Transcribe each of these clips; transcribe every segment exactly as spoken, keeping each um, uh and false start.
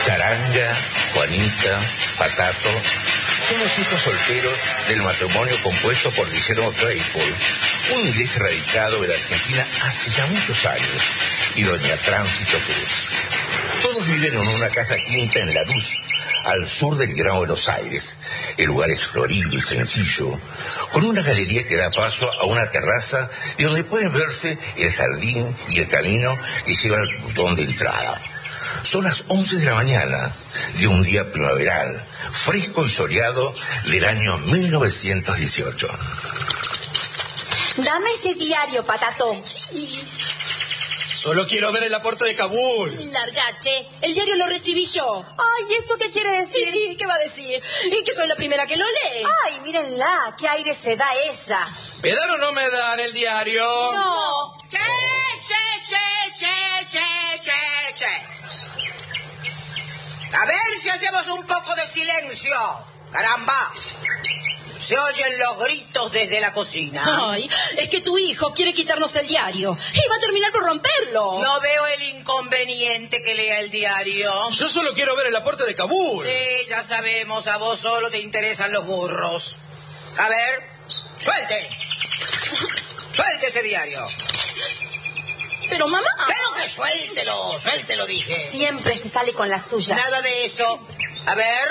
Charanga, Juanita, Patato son los hijos solteros del matrimonio compuesto por Guillermo Claypool, un inglés radicado en la Argentina hace ya muchos años, y doña Tránsito Cruz. Todos viven en una casa quinta en La Luz, al sur del Gran Buenos Aires. El lugar es florido y sencillo, con una galería que da paso a una terraza de donde pueden verse el jardín y el camino que lleva al portón de entrada. Son las once de la mañana de un día primaveral, fresco y soleado del año mil novecientos dieciocho. Dame ese diario, Patato. Solo quiero ver el aporte de Kabul. Largache, el diario lo recibí yo. Ay, ¿eso qué quiere decir? Sí, ¿qué va a decir? Y que soy la primera que lo lee. Ay, mírenla, qué aire se da ella. ¿Me dan o no me dan el diario? No. Che, che, che, che, che, che, che. A ver si hacemos un poco de silencio. Caramba. Se oyen los gritos desde la cocina. Ay, es que tu hijo quiere quitarnos el diario y va a terminar por romperlo. No veo el inconveniente que lea el diario. Yo solo quiero ver el aporte de Kabul. Sí, ya sabemos, a vos solo te interesan los burros. A ver, suelte. Suelte ese diario. Pero mamá... Pero que suéltelo, suéltelo, dije. Siempre se sale con la suya. Nada de eso. A ver.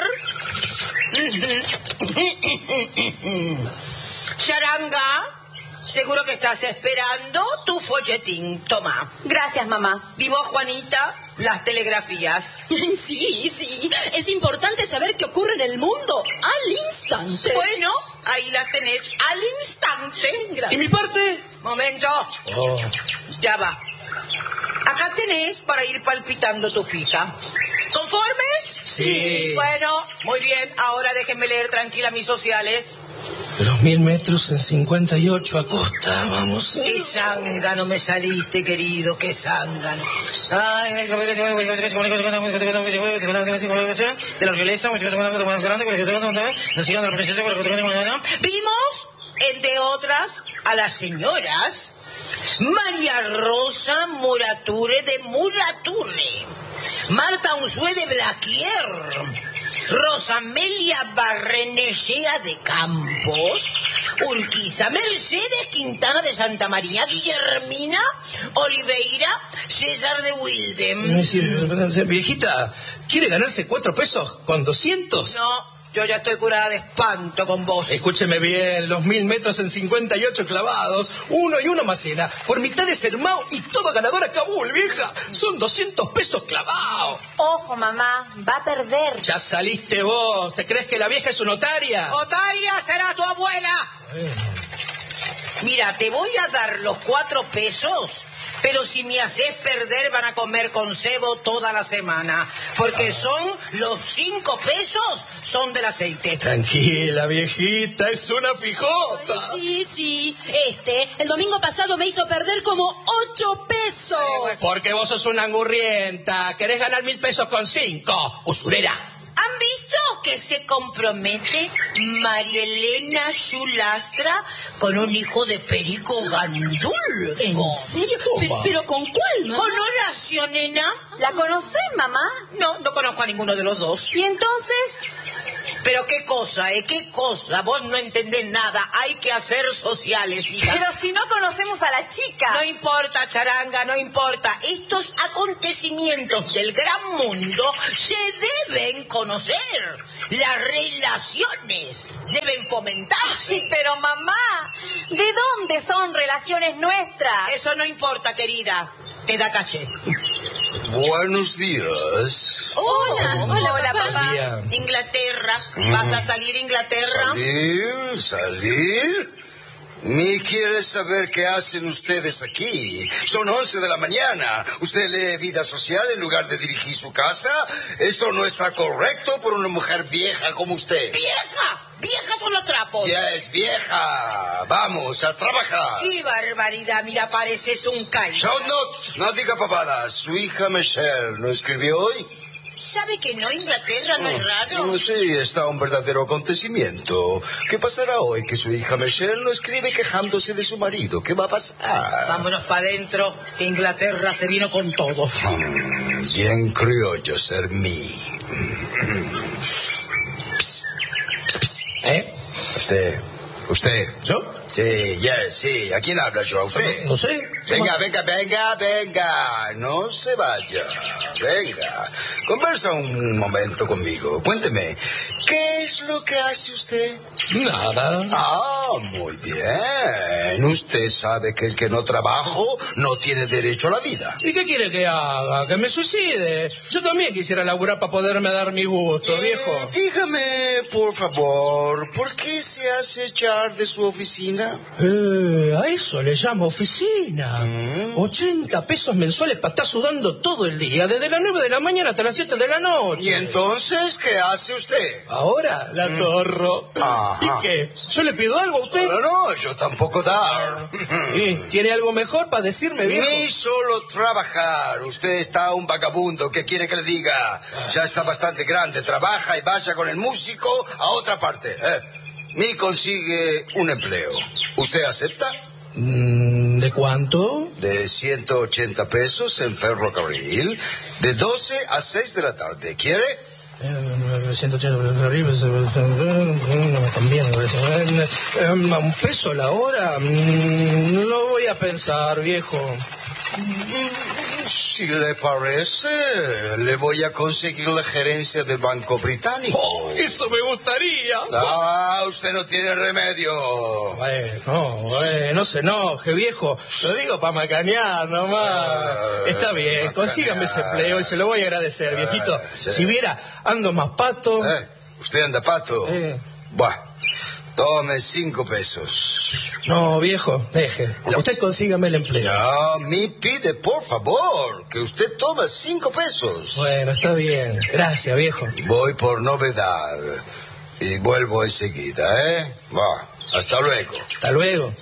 Charanga, seguro que estás esperando tu folletín. Toma. Gracias, mamá. ¿Y vos, Juanita? Las telegrafías. Sí, sí. Es importante saber qué ocurre en el mundo al instante. Bueno, ahí las tenés al instante. Gracias. ¿Y mi parte? Momento. Oh. Ya va. Acá tenés para ir palpitando tu fija. ¿Conformes? Sí. Bueno, muy bien. Ahora déjenme leer tranquila mis sociales. Los mil metros en cincuenta y ocho a costa, vamos. Qué zángano me saliste, querido, qué zángano. Ay, de la realeza, vimos, entre otras, a las señoras María Rosa Murature de Murature, Marta Unzué de Blaquier, Rosamelia Barrenechea de Campos, Urquiza Mercedes Quintana de Santa María, Guillermina Oliveira César de Wilden. Viejita, ¿quiere ganarse cuatro pesos con doscientos? No, yo ya estoy curada de espanto con vos. Escúcheme bien, los mil metros en cincuenta y ocho clavados, uno y uno Macena, por mitad de Sermao y todo ganador a Kabul, vieja. Son doscientos pesos clavados. Ojo, mamá, va a perder. Ya saliste vos, ¿te crees que la vieja es su notaria? Otaria será tu abuela. Eh. Mira, te voy a dar los cuatro pesos, pero si me haces perder van a comer con cebo toda la semana, porque son los cinco pesos, son del aceite. Tranquila, viejita, es una fijota. Sí, sí. Este, el domingo pasado me hizo perder como ocho pesos. Porque vos sos una angurrienta, querés ganar mil pesos con cinco, usurera. ¿Han visto que se compromete María Elena Chulastra con un hijo de Perico Gandulfo? ¿En serio? ¿Pero, pero con cuál, mamá? ¿Con Horacio, nena? ¿La conocés, mamá? No, no conozco a ninguno de los dos. ¿Y entonces? Pero qué cosa, ¿eh? ¿Qué cosa? Vos no entendés nada. Hay que hacer sociales, hija. Pero si no conocemos a la chica. No importa, Charanga, no importa. Estos acontecimientos del gran mundo se deben conocer. Las relaciones deben fomentarse. Sí, pero mamá, ¿de dónde son relaciones nuestras? Eso no importa, querida. Te da caché. Buenos días. Hola, Hola, hola, papá. Bien. Inglaterra. ¿Vas a salir a Inglaterra? ¿Salir? ¿Salir? Ni quiere saber qué hacen ustedes aquí. Son once de la mañana. ¿Usted lee Vida Social en lugar de dirigir su casa? Esto no está correcto por una mujer vieja como usted. ¡Vieja! ¡Vieja son los trapos! Ya es vieja. Vamos a trabajar. ¡Qué barbaridad! Mira, pareces un caído. Shout not. No diga pavadas. Su hija Michelle no escribió hoy. ¿Sabe que no? Inglaterra no es raro. No, sí, está un verdadero acontecimiento. ¿Qué pasará hoy que su hija Michelle no escribe quejándose de su marido? ¿Qué va a pasar? Vámonos para adentro, que Inglaterra se vino con todo. Hmm, Bien criollo ser mí. ¿Eh? Usted, usted. ¿Yo? Sí, yes, sí. ¿A quién habla yo? ¿A usted? No sé. Venga, venga, venga, venga. No se vaya. Venga. Conversa un momento conmigo. Cuénteme, ¿qué es lo que hace usted? Nada. Ah, muy bien. Usted sabe que el que no trabajo no tiene derecho a la vida. ¿Y qué quiere que haga? ¿Que me suicide? Yo también quisiera laburar para poderme dar mi gusto, Eh, viejo. Dígame, por favor, ¿por qué se hace echar de su oficina? Eh, a eso le llamo oficina. ochenta pesos mensuales para estar sudando todo el día, desde las nueve de la mañana hasta las siete de la noche. ¿Y entonces qué hace usted? Ahora la torro. Ajá. ¿Y qué? ¿Yo le pido algo a usted? No, no, yo tampoco dar. ¿Y tiene algo mejor para decirme, viejo? Ni solo trabajar. Usted está un vagabundo. ¿Qué quiere que le diga? Ya está bastante grande. Trabaja y vaya con el músico a otra parte. ¿eh? Ni consigue un empleo. ¿Usted acepta? ¿De cuánto? De ciento ochenta pesos en ferrocarril, de doce a seis de la tarde. ¿Quiere? Eh, ciento ochenta arriba, no me conviene. Eh, ¿Un peso la hora? Mm, Lo voy a pensar, viejo. Si le parece, le voy a conseguir la gerencia del Banco Británico. Oh, eso me gustaría. Ah, usted no tiene remedio. Bueno, bueno, no se enoje, viejo. Lo digo para macanear nomás. Está bien, consígame ese empleo y se lo voy a agradecer, viejito. sí. Si viera, ando más pato. ¿Eh? ¿Usted anda pato? Eh. Buah, tome cinco pesos. No, viejo, deje. Usted consígame el empleo. No, me pide, por favor, que usted tome cinco pesos. Bueno, está bien. Gracias, viejo. Voy por novedad y vuelvo enseguida, ¿eh? Va, hasta luego. Hasta luego.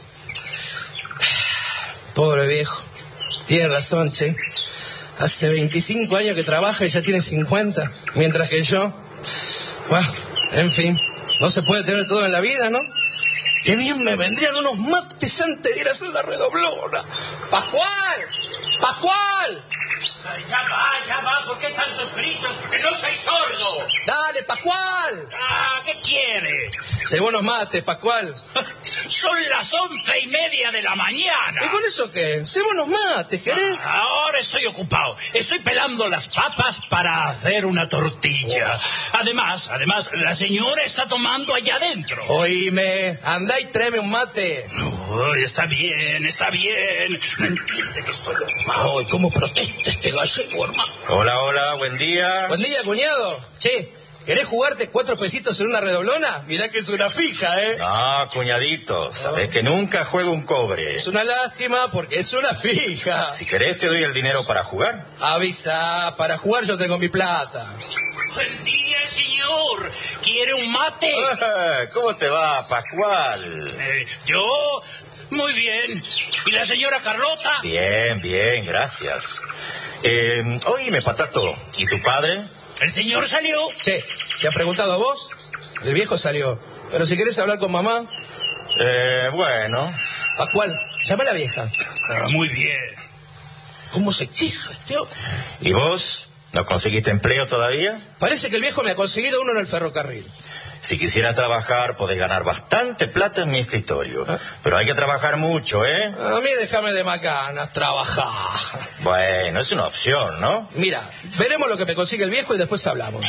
Pobre viejo. Tiene razón, che. Hace veinticinco años que trabaja y ya tiene cincuenta. Mientras que yo... Bueno, en fin. No se puede tener todo en la vida, ¿no? Qué bien me vendrían unos mates antes de ir a hacer la redoblona. ¡Pascual! ¡Pascual! Ya va, ya va, ¿por qué tantos gritos? ¡Que no soy sordo! ¡Dale, Pascual! Ah, ¿qué quiere? Sé buenos mates, Pascual. Son las once y media de la mañana. ¿Y con eso qué? Sé buenos mates, ¿querés? Ah, ahora estoy ocupado. Estoy pelando las papas para hacer una tortilla. Oh. Además, además, la señora está tomando allá adentro. Oíme, andá y tráeme un mate. Oh, está bien, está bien. No entiende que estoy ocupado. Ay, cómo protesta este gallego, hermano. Hola, hola, buen día. Buen día, cuñado. Che, ¿querés jugarte cuatro pesitos en una redoblona? Mirá que es una fija, ¿eh? No, cuñadito, sabés que nunca juego un cobre. Es una lástima porque es una fija. Si querés te doy el dinero para jugar. Avisa, para jugar yo tengo mi plata. Buen día, señor. ¿Quiere un mate? ¿Cómo te va, Pascual? Eh, yo... Muy bien. ¿Y la señora Carlota? Bien, bien, gracias. Eh, oíme, Patato, ¿y tu padre? ¿El señor salió? Che, ¿te ha preguntado a vos? El viejo salió. Pero si querés hablar con mamá... Eh, bueno. Pascual, llama a la vieja. Ah, muy bien. ¿Cómo se queja este hombre? ¿Y vos? ¿No conseguiste empleo todavía? Parece que el viejo me ha conseguido uno en el ferrocarril. Si quisiera trabajar, podés ganar bastante plata en mi escritorio. ¿Ah? Pero hay que trabajar mucho, ¿eh? A mí déjame de macanas, trabajar. Bueno, es una opción, ¿no? Mira, veremos lo que me consigue el viejo y después hablamos.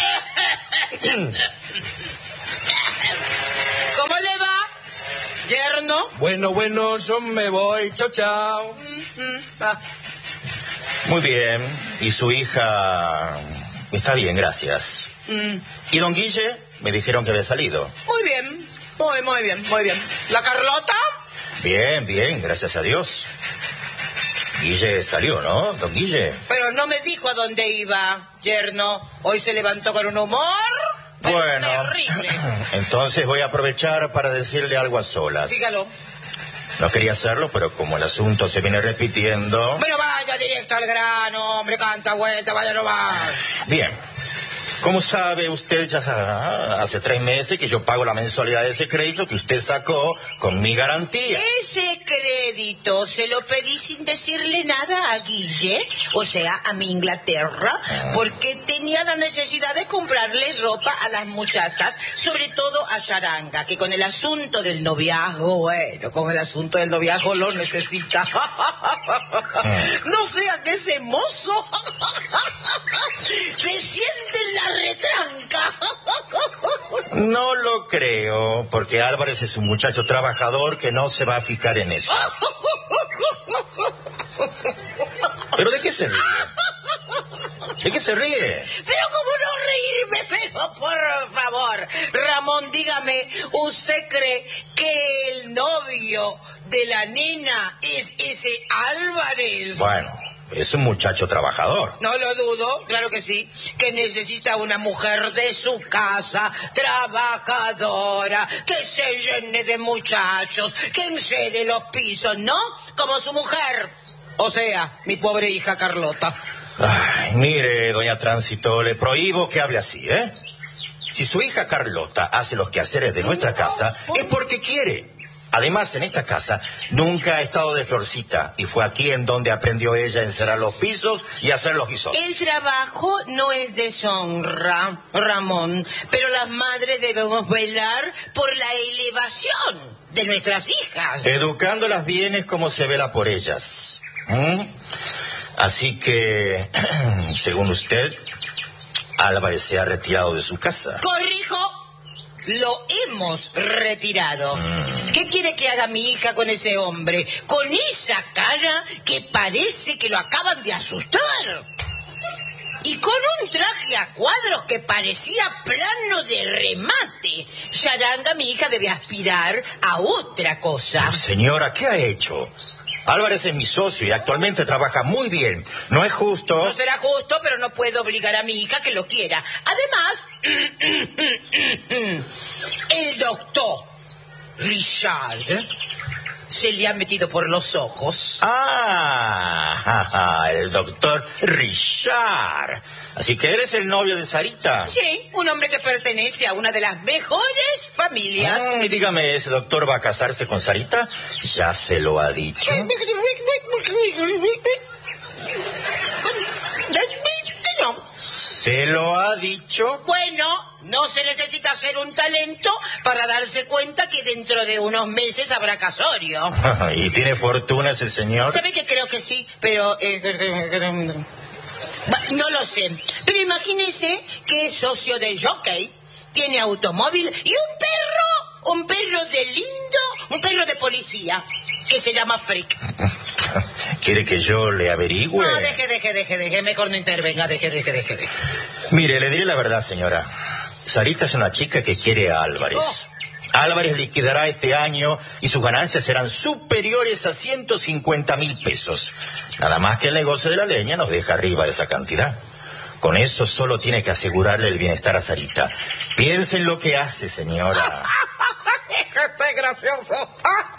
¿Cómo le va, yerno? Bueno, bueno, yo me voy. Chao, chao. Ah, Muy bien. ¿Y su hija? Está bien, gracias. mm, ¿Y don Guille? Me dijeron que había salido. muy bien, muy, muy bien, muy bien. ¿La Carlota? Bien, bien, gracias a Dios. Guille salió, ¿no, don Guille? Pero no me dijo a dónde iba, yerno. Hoy se levantó con un humor... pero Bueno, terrible. entonces voy a aprovechar para decirle algo a solas. Dígalo. No quería hacerlo, pero como el asunto se viene repitiendo... Bueno, vaya directo al grano, hombre, canta vuelta, vaya nomás. Bien. Como sabe usted, ya hace tres meses que yo pago la mensualidad de ese crédito que usted sacó con mi garantía. Ese crédito se lo pedí sin decirle nada a Guille, o sea, a mi Inglaterra, ah. porque tenía la necesidad de comprarle ropa a las muchachas, sobre todo a Charanga, que con el asunto del noviazgo, bueno, con el asunto del noviazgo lo necesita. Ah. No sea que ese mozo se siente en la retranca. No lo creo, porque Álvarez es un muchacho trabajador que no se va a fijar en eso. ¿Pero de qué se ríe? ¿De qué se ríe? Pero cómo no reírme, pero por favor, Ramón, dígame, ¿usted cree que el novio de la nena es ese Álvarez? Bueno, es un muchacho trabajador. No lo dudo, claro que sí, que necesita una mujer de su casa, trabajadora, que se llene de muchachos, que encere los pisos, ¿no? Como su mujer, o sea, mi pobre hija Carlota. Ay, mire, doña Tránsito, le prohíbo que hable así, ¿eh? Si su hija Carlota hace los quehaceres de nuestra casa, es porque quiere. Además, en esta casa nunca ha estado de florcita, y fue aquí en donde aprendió ella a encerar los pisos y a hacer los guisos. El trabajo no es deshonra, Ramón, pero las madres debemos velar por la elevación de nuestras hijas. Educándolas bien es como se vela por ellas. ¿Mm? Así que, según usted, Álvarez se ha retirado de su casa. ¡Corrijo! Lo hemos retirado. Mm. ¿Qué quiere que haga mi hija con ese hombre? Con esa cara que parece que lo acaban de asustar. Y con un traje a cuadros que parecía plano de remate. Charanga, mi hija, debe aspirar a otra cosa. Señora, ¿qué ha hecho? Álvarez es mi socio y actualmente trabaja muy bien. No es justo. No será justo, pero no puedo obligar a mi hija que lo quiera. Además, el doctor Richard se le ha metido por los ojos. Ah, el doctor Richard. Así que él es el novio de Sarita. Sí, un hombre que pertenece a una de las mejores familias. Ah, y dígame, ¿ese doctor va a casarse con Sarita? ¿Ya se lo ha dicho? No. ¿Se lo ha dicho? Bueno, no se necesita ser un talento para darse cuenta que dentro de unos meses habrá casorio. ¿Y tiene fortuna ese señor? ¿Sabe que creo que sí? Pero... Eh, no lo sé. Pero imagínese que es socio de Jockey, tiene automóvil y un perro, un perro de lindo, un perro de policía, que se llama Frick. ¿Quiere que yo le averigüe? No, deje, deje, deje, deje, mejor no intervenga, deje, deje, deje, deje. Mire, le diré la verdad, señora. Sarita es una chica que quiere a Álvarez. Oh. Álvarez liquidará este año y sus ganancias serán superiores a ciento cincuenta mil pesos. Nada más que el negocio de la leña nos deja arriba de esa cantidad. Con eso solo tiene que asegurarle el bienestar a Sarita. Piense en lo que hace, señora. ¡Qué gracioso!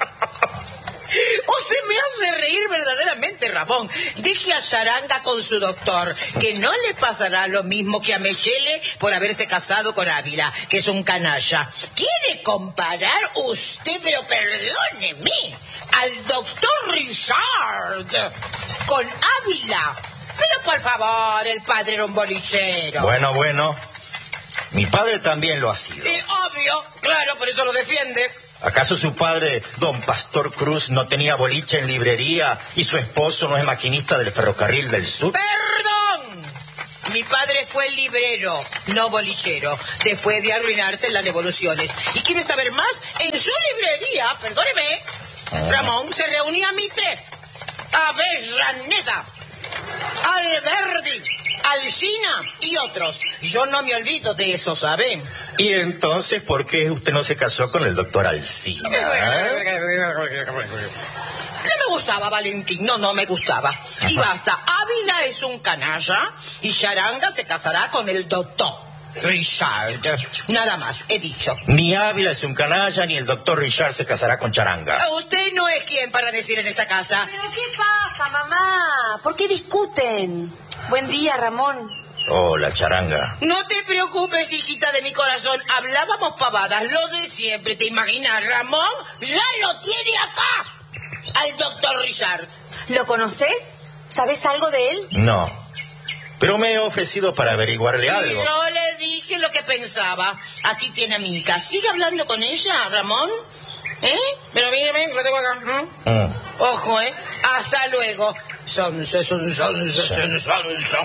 Usted me hace reír verdaderamente, Ramón. Deje a Charanga con su doctor, que no le pasará lo mismo que a Mechele por haberse casado con Ávila, que es un canalla. ¿Quiere comparar usted, pero perdóneme, al doctor Richard con Ávila? Pero por favor, el padre era un bolichero. Bueno, bueno. Mi padre también lo ha sido. Y obvio, claro, por eso lo defiende. ¿Acaso su padre, don Pastor Cruz, no tenía boliche en librería y su esposo no es maquinista del ferrocarril del sur? ¡Perdón! Mi padre fue librero, no bolichero, después de arruinarse en las devoluciones. ¿Y quiere saber más? En su librería, perdóneme, ah. Ramón, se reunía Mitre, Avellaneda, Alberdi, Alsina y otros. Yo no me olvido de eso, ¿saben? ¿Y entonces por qué usted no se casó con el doctor Alsina? ¿Eh? No me gustaba Valentín, no, no me gustaba. Ajá. Y basta, Ávila es un canalla y Charanga se casará con el doctor Richard. Nada más, he dicho. Ni Ávila es un canalla, ni el doctor Richard se casará con Charanga. Usted no es quien para decir en esta casa. ¿Pero qué pasa, mamá? ¿Por qué discuten? Buen día, Ramón. Hola, Charanga. No te preocupes, hijita de mi corazón. Hablábamos pavadas, lo de siempre. ¿Te imaginas? Ramón ya lo tiene acá, al doctor Richard. ¿Lo conoces? ¿Sabes algo de él? No, pero me he ofrecido para averiguarle algo. Yo le dije lo que pensaba. Aquí tiene a mi hija. ¿Sigue hablando con ella, Ramón? ¿Eh? Pero mire, ven, lo tengo acá. ¿Mm? Mm. Ojo, ¿eh? Hasta luego. Son, son, son, son, son, son, son.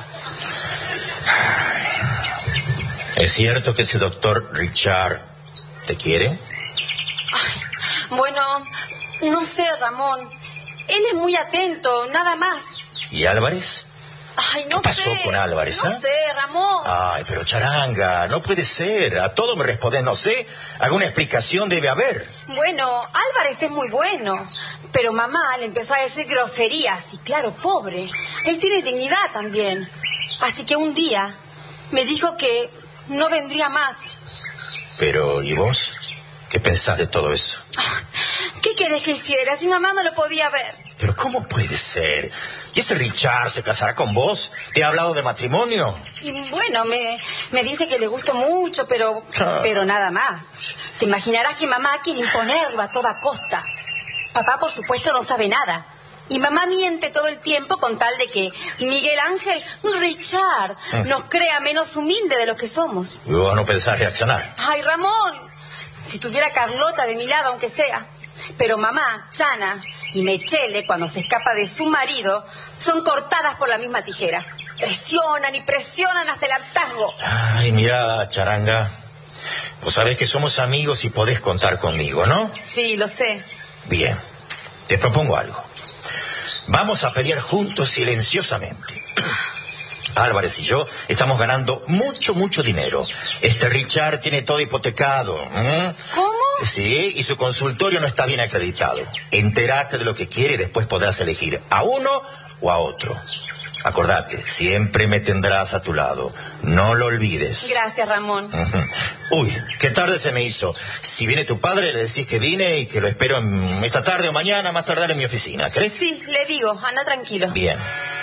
¿Es cierto que ese doctor Richard te quiere? Ay, bueno, no sé, Ramón. Él es muy atento, nada más. ¿Y Álvarez? Ay, no ¿Qué pasó sé. con Álvarez? No ¿eh? sé, Ramón. Ay, pero Charanga, no puede ser. A todo me respondes, no sé. Alguna explicación debe haber. Bueno, Álvarez es muy bueno, pero mamá le empezó a decir groserías. Y claro, pobre. Él tiene dignidad también. Así que un día me dijo que no vendría más. Pero, ¿y vos? ¿Qué pensás de todo eso? ¿Qué querés que hiciera si mamá no lo podía ver? Pero ¿cómo puede ser? ¿Y ese Richard se casará con vos? ¿Te ha hablado de matrimonio? Y bueno, me, me dice que le gustó mucho, pero, Ah. pero nada más. Te imaginarás que mamá quiere imponerlo a toda costa. Papá, por supuesto, no sabe nada. Y mamá miente todo el tiempo con tal de que Miguel Ángel, Richard, Ah. nos crea menos humilde de lo que somos. ¿Y vos no pensás reaccionar? Ay, Ramón, si tuviera Carlota de mi lado, aunque sea. Pero mamá, Chana y Mechele, cuando se escapa de su marido, son cortadas por la misma tijera. Presionan y presionan hasta el hartazgo. Ay, mira, Charanga, vos sabés que somos amigos y podés contar conmigo, ¿no? Sí, lo sé. Bien, te propongo algo. Vamos a pelear juntos silenciosamente. Álvarez y yo estamos ganando mucho, mucho dinero. Este Richard tiene todo hipotecado. ¿eh? ¿Cómo? Sí, y su consultorio no está bien acreditado. Entérate de lo que quiere y después podrás elegir a uno o a otro. Acordate, siempre me tendrás a tu lado. No lo olvides. Gracias, Ramón. Uh-huh. Uy, qué tarde se me hizo. Si viene tu padre, le decís que vine y que lo espero en esta tarde o mañana, más tardar en mi oficina. ¿Crees? Sí, le digo, anda tranquilo. Bien.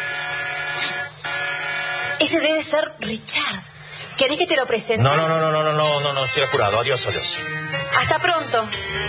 Ese debe ser Richard. ¿Querés que te lo presente? No, no, no, no, no, no, no, no, no, estoy apurado. Adiós, adiós. Hasta pronto.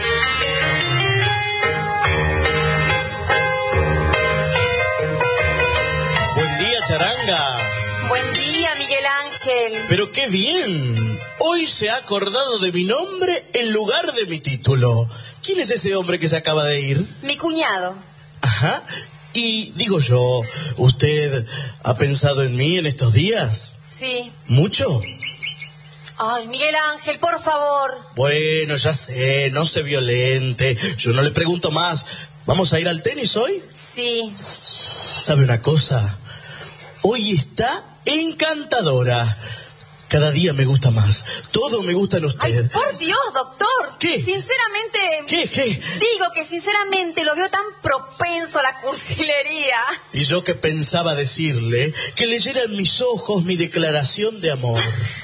Buen día, Charanga. Buen día, Miguel Ángel. Pero qué bien. Hoy se ha acordado de mi nombre en lugar de mi título. ¿Quién es ese hombre que se acaba de ir? Mi cuñado. Ajá. Y digo yo, ¿usted ha pensado en mí en estos días? Sí. ¿Mucho? Ay, Miguel Ángel, por favor. Bueno, ya sé, no se violente. Yo no le pregunto más. ¿Vamos a ir al tenis hoy? Sí. ¿Sabe una cosa? Hoy está encantadora. Cada día me gusta más. Todo me gusta en usted. Ay, por Dios, doctor. ¿Qué? Sinceramente... ¿Qué, qué? Digo que sinceramente lo veo tan propenso a la cursilería. Y yo que pensaba decirle que leyera en mis ojos mi declaración de amor.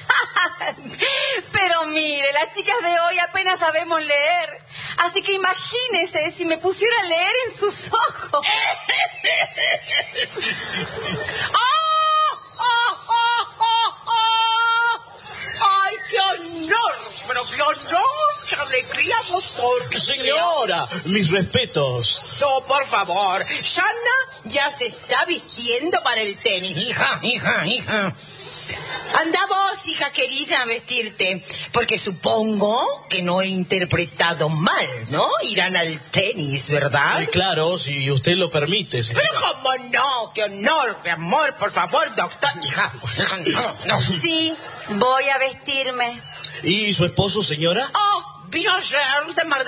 Pero mire, las chicas de hoy apenas sabemos leer. Así que imagínese si me pusiera a leer en sus ojos. ¡Ay, qué honor! ¡Pero qué honor! ¡Qué alegría, doctor! Señora, mis respetos. No, por favor. Shanna ya se está vistiendo para el tenis. Hija, hija, hija. Anda vos, hija querida, a vestirte. Porque supongo que no he interpretado mal, ¿no? Irán al tenis, ¿verdad? Eh, claro, si usted lo permite. Sí. Pero cómo no, qué honor, qué amor, por favor, doctor. Hija, hija, no, no. Sí, voy a vestirme. ¿Y su esposo, señora? Oh, vino ayer de Mar